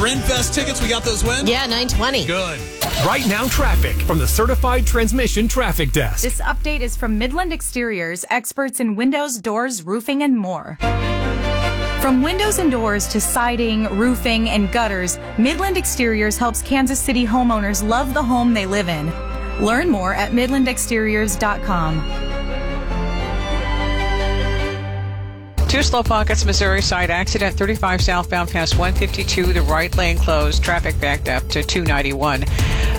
Renfest tickets, we got those when? Yeah, 9:20. Good. Right now, traffic from the Certified Transmission Traffic Desk. This update is from Midland Exteriors, experts in windows, doors, roofing, and more. From windows and doors to siding, roofing, and gutters, Midland Exteriors helps Kansas City homeowners love the home they live in. Learn more at midlandexteriors.com. Two slow pockets, Missouri side accident, 35 southbound past 152, the right lane closed, traffic backed up to 291.